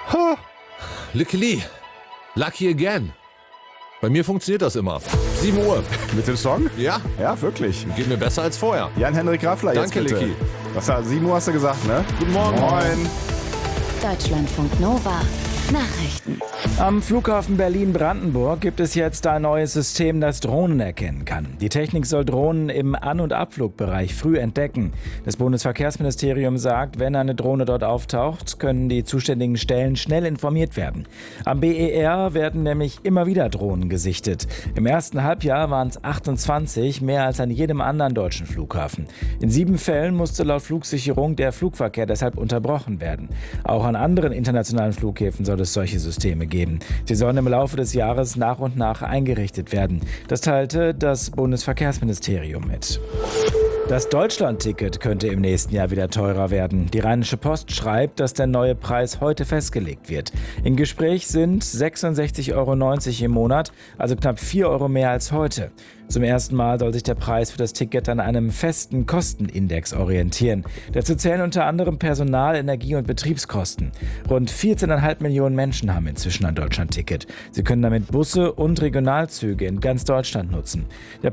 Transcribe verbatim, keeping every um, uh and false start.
Ha. Lickily. Lucky again. Bei mir funktioniert das immer. sieben Uhr. Mit dem Song? Ja, Ja, wirklich. geht mir besser als vorher. Jan-Henrik Raffler jetzt Danke, bitte. Licky. Was, sieben Uhr hast du gesagt, ne? Guten Morgen. Moin. Deutschlandfunk Nova. Nachrichten. Am Flughafen Berlin-Brandenburg gibt es jetzt ein neues System, das Drohnen erkennen kann. Die Technik soll Drohnen im An- und Abflugbereich früh entdecken. Das Bundesverkehrsministerium sagt, wenn eine Drohne dort auftaucht, können die zuständigen Stellen schnell informiert werden. Am B E R werden nämlich immer wieder Drohnen gesichtet. Im ersten Halbjahr waren es achtundzwanzig, mehr als an jedem anderen deutschen Flughafen. In sieben Fällen musste laut Flugsicherung der Flugverkehr deshalb unterbrochen werden. Auch an anderen internationalen Flughäfen soll es solche Systeme geben. Sie sollen im Laufe des Jahres nach und nach eingerichtet werden. Das teilte das Bundesverkehrsministerium mit. Das Deutschland-Ticket könnte im nächsten Jahr wieder teurer werden. Die Rheinische Post schreibt, dass der neue Preis heute festgelegt wird. Im Gespräch sind sechsundsechzig Euro neunzig im Monat, also knapp vier Euro mehr als heute. Zum ersten Mal soll sich der Preis für das Ticket an einem festen Kostenindex orientieren. Dazu zählen unter anderem Personal-, Energie- und Betriebskosten. Rund vierzehn Komma fünf Millionen Menschen haben inzwischen ein Deutschland-Ticket. Sie können damit Busse und Regionalzüge in ganz Deutschland nutzen. Der